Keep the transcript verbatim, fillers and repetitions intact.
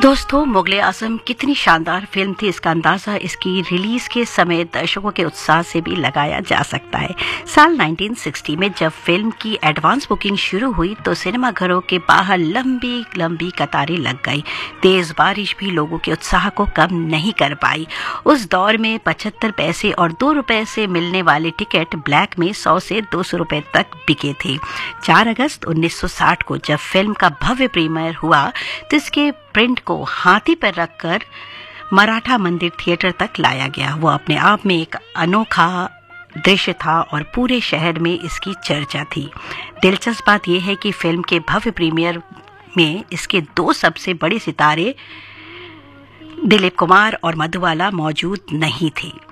दोस्तों, मुगले आजम कितनी शानदार फिल्म थी, इसका अंदाजा इसकी रिलीज के समय दर्शकों के उत्साह से भी लगाया जा सकता है। साल उन्नीस सौ साठ में जब फिल्म की एडवांस बुकिंग शुरू हुई तो सिनेमाघरों के बाहर लंबी लंबी कतारें लग गई। तेज बारिश भी लोगों के उत्साह को कम नहीं कर पाई। उस दौर में पचहत्तर पैसे और दो रुपए से मिलने वाले टिकट ब्लैक में सौ से दो सौ रुपए तक बिके थे। चार अगस्त उन्नीस सौ साठ को जब फिल्म का भव्य प्रीमियर हुआ तो इसके प्रिंट को हाथी पर रखकर मराठा मंदिर थिएटर तक लाया गया। वो अपने आप में एक अनोखा दृश्य था और पूरे शहर में इसकी चर्चा थी। दिलचस्प बात यह है कि फिल्म के भव्य प्रीमियर में इसके दो सबसे बड़े सितारे दिलीप कुमार और मधुबाला मौजूद नहीं थे।